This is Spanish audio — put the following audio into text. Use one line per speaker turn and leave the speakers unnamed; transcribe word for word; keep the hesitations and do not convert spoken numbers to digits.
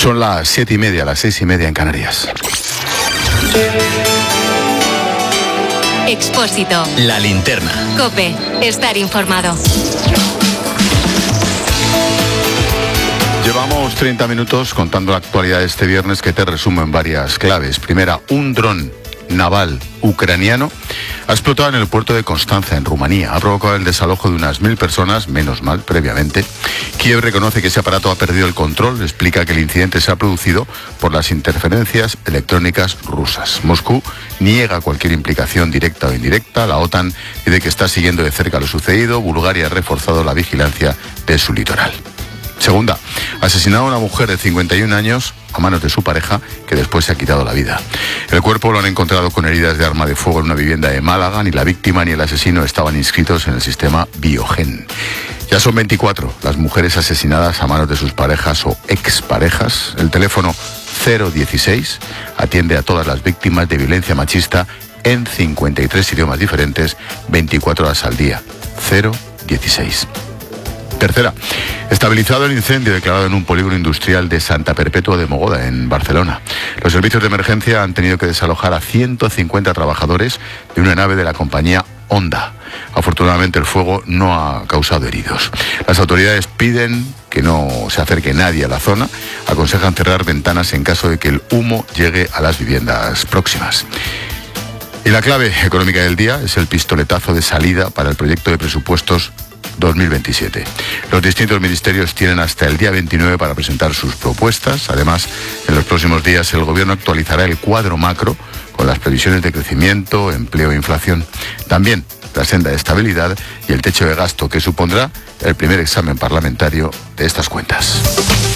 Son las siete y media, las seis y media en Canarias.
Expósito.
La linterna.
COPE. Estar informado.
Llevamos treinta minutos contando la actualidad de este viernes, que te resumo en varias claves. Primera, un dron naval ucraniano ha explotado en el puerto de Constanza, en Rumanía. Ha provocado el desalojo de unas mil personas, menos mal, previamente. Kiev reconoce que ese aparato ha perdido el control. Explica que el incidente se ha producido por las interferencias electrónicas rusas. Moscú niega cualquier implicación directa o indirecta. La OTAN dice que está siguiendo de cerca lo sucedido. Bulgaria ha reforzado la vigilancia de su litoral. Segunda, asesinado a una mujer de cincuenta y un años a manos de su pareja, que después se ha quitado la vida. El cuerpo lo han encontrado con heridas de arma de fuego en una vivienda de Málaga. Ni la víctima ni el asesino estaban inscritos en el sistema Biogen. Ya son veinticuatro las mujeres asesinadas a manos de sus parejas o exparejas. El teléfono cero dieciséis atiende a todas las víctimas de violencia machista en cincuenta y tres idiomas diferentes, veinticuatro horas al día. cero dieciséis. Tercera, estabilizado el incendio declarado en un polígono industrial de Santa Perpetua de Mogoda, en Barcelona. Los servicios de emergencia han tenido que desalojar a ciento cincuenta trabajadores de una nave de la compañía Honda. Afortunadamente el fuego no ha causado heridos. Las autoridades piden que no se acerque nadie a la zona. Aconsejan cerrar ventanas en caso de que el humo llegue a las viviendas próximas. Y la clave económica del día es el pistoletazo de salida para el proyecto de presupuestos dos mil veintisiete. Los distintos ministerios tienen hasta el día veintinueve para presentar sus propuestas. Además, en los próximos días el Gobierno actualizará el cuadro macro con las previsiones de crecimiento, empleo e inflación. También la senda de estabilidad y el techo de gasto que supondrá el primer examen parlamentario de estas cuentas.